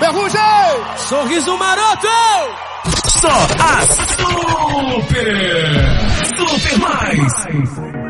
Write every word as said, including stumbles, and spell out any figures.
Ferrugem! Sorriso maroto! Só a Super! Super Mais!